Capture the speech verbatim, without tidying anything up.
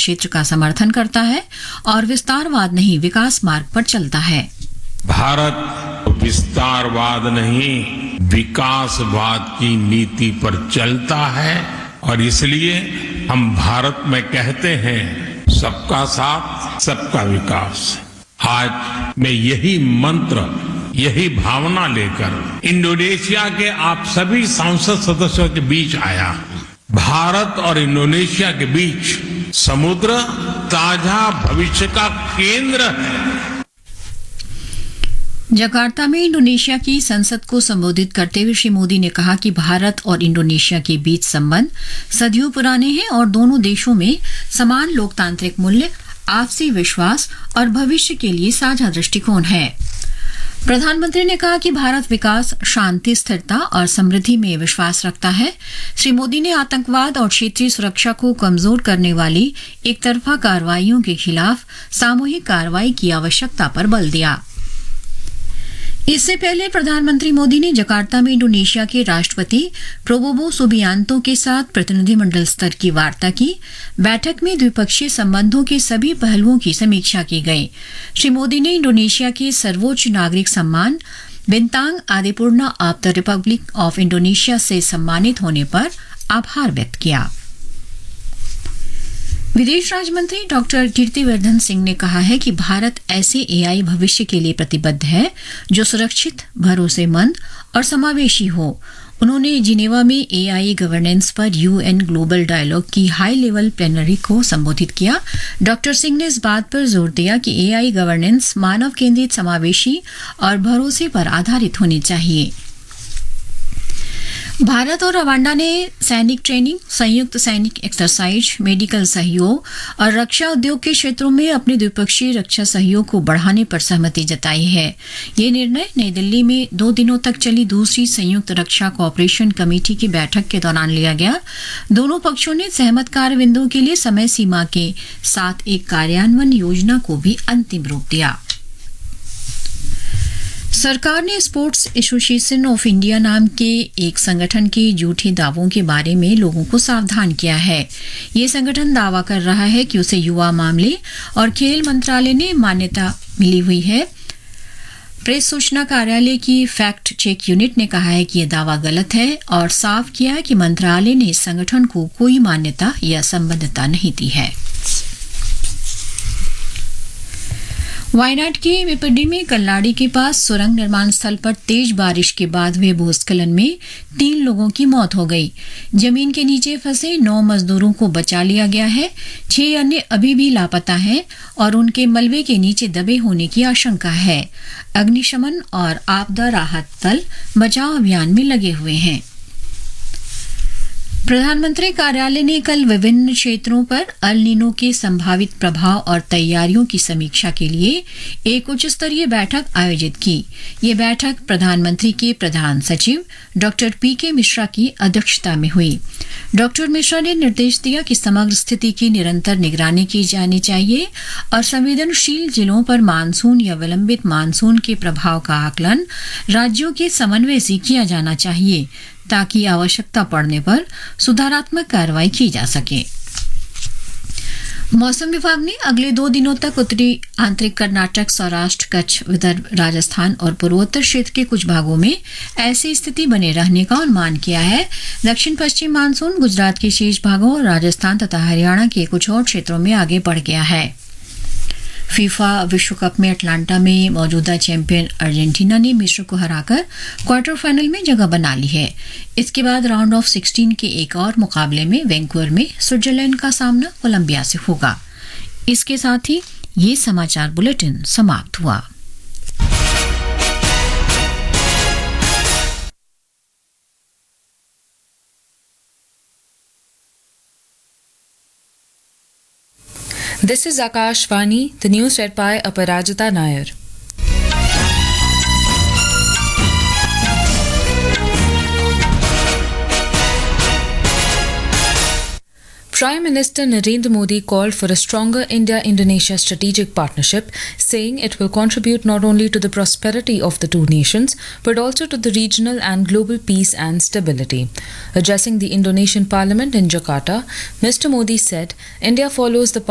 क्षेत्र का समर्थन करता है और विस्तारवाद नहीं विकास मार्ग पर चलता है। भारत विस्तारवाद नहीं विकासवाद की नीति पर चलता है और इसलिए हम भारत में कहते हैं सबका साथ सबका विकास। आज मैं यही मंत्र यही भावना लेकर इंडोनेशिया के आप सभी सांसद सदस्यों के बीच आया हूं। भारत और इंडोनेशिया के बीच समुद्र ताजा भविष्य का केंद्र है। जकार्ता में इंडोनेशिया की संसद को संबोधित करते हुए श्री मोदी ने कहा कि भारत और इंडोनेशिया के बीच संबंध सदियों पुराने हैं और दोनों देशों में समान लोकतांत्रिक मूल्य, आपसी विश्वास और भविष्य के लिए साझा दृष्टिकोण है। प्रधानमंत्री ने कहा कि भारत विकास, शांति, स्थिरता और समृद्धि में विश्वास रखता है। श्री मोदी ने आतंकवाद और क्षेत्रीय सुरक्षा को कमजोर करने वाली एकतरफा कार्रवाइयों के खिलाफ सामूहिक कार्रवाई की आवश्यकता पर बल दिया। इससे पहले प्रधानमंत्री मोदी ने जकार्ता में इंडोनेशिया के राष्ट्रपति प्रोबोवो सुबियांतो के साथ प्रतिनिधिमंडल स्तर की वार्ता की। बैठक में द्विपक्षीय संबंधों के सभी पहलुओं की समीक्षा की गई। श्री मोदी ने इंडोनेशिया के सर्वोच्च नागरिक सम्मान बिंतांग आदिपूर्णा of the Republic of Indonesia से सम्मानित होने पर आभार व्यक्त किया। विदेश राज्य मंत्री डॉक्टर कीर्तिवर्धन सिंह ने कहा है कि भारत ऐसे एआई भविष्य के लिए प्रतिबद्ध है जो सुरक्षित, भरोसेमंद और समावेशी हो। उन्होंने जिनेवा में एआई गवर्नेंस पर यूएन ग्लोबल डायलॉग की हाई लेवल प्लेनरी को संबोधित किया। डॉक्टर सिंह ने इस बात पर जोर दिया कि एआई गवर्नेंस मानव केंद्रित, समावेशी और भरोसे पर आधारित होनी चाहिए। भारत और रवांडा ने सैनिक ट्रेनिंग, संयुक्त सैनिक एक्सरसाइज, मेडिकल सहयोग और रक्षा उद्योग के क्षेत्रों में अपने द्विपक्षीय रक्षा सहयोग को बढ़ाने पर सहमति जताई है। ये निर्णय नई दिल्ली में दो दिनों तक चली दूसरी संयुक्त रक्षा कोऑपरेशन कमेटी की बैठक के दौरान लिया गया। दोनों पक्षों ने सहमत कार्य बिंदुओं के लिए समय सीमा के साथ एक कार्यान्वयन योजना को भी अंतिम रूप दिया। सरकार ने स्पोर्ट्स एसोसिएशन ऑफ इंडिया नाम के एक संगठन के झूठे दावों के बारे में लोगों को सावधान किया है। ये संगठन दावा कर रहा है कि उसे युवा मामले और खेल मंत्रालय ने मान्यता मिली हुई है। प्रेस सूचना कार्यालय की फैक्ट चेक यूनिट ने कहा है कि यह दावा गलत है और साफ किया है कि मंत्रालय ने इस संगठन को कोई मान्यता या संबद्धता नहीं दी है। वायनाड के विपडी में कल्लाड़ी के पास सुरंग निर्माण स्थल पर तेज बारिश के बाद हुए भूस्खलन में तीन लोगों की मौत हो गई। जमीन के नीचे फंसे नौ मजदूरों को बचा लिया गया है। छह अन्य अभी भी लापता हैं और उनके मलबे के नीचे दबे होने की आशंका है। अग्निशमन और आपदा राहत दल बचाव अभियान में लगे हुए हैं। प्रधानमंत्री कार्यालय ने कल विभिन्न क्षेत्रों पर अल नीनो के संभावित प्रभाव और तैयारियों की समीक्षा के लिए एक उच्च स्तरीय बैठक आयोजित की। ये बैठक प्रधानमंत्री के प्रधान सचिव डॉक्टर पी के मिश्रा की अध्यक्षता में हुई। डॉक्टर मिश्रा ने निर्देश दिया कि समग्र स्थिति की निरंतर निगरानी की जानी चाहिए और संवेदनशील जिलों पर मानसून या विलंबित मानसून के प्रभाव का आकलन राज्यों के समन्वय से किया जाना चाहिए ताकि आवश्यकता पड़ने पर सुधारात्मक कार्रवाई की जा सके। मौसम विभाग ने अगले दो दिनों तक उत्तरी आंतरिक कर्नाटक, सौराष्ट्र, कच्छ, विदर्भ, राजस्थान और पूर्वोत्तर क्षेत्र के कुछ भागों में ऐसी स्थिति बने रहने का अनुमान किया है। दक्षिण पश्चिम मानसून गुजरात के शेष भागों और राजस्थान तथा हरियाणा के कुछ और क्षेत्रों में आगे बढ़ गया है। फीफा विश्व कप में अटलांटा में मौजूदा चैंपियन अर्जेंटीना ने मिस्र को हराकर क्वार्टर फाइनल में जगह बना ली है। इसके बाद राउंड ऑफ सिक्सटीन के एक और मुकाबले में वैंकूवर में स्विट्जरलैंड का सामना कोलंबिया से होगा। इसके साथ ही ये समाचार बुलेटिन समाप्त हुआ। This is Akashvani, the news read by Aparajita Nair. Prime Minister Narendra Modi called for a stronger India-Indonesia strategic partnership, saying it will contribute not only to the prosperity of the two nations, but also to the regional and global peace and stability. Addressing the Indonesian Parliament in Jakarta, Mister Modi said, India follows the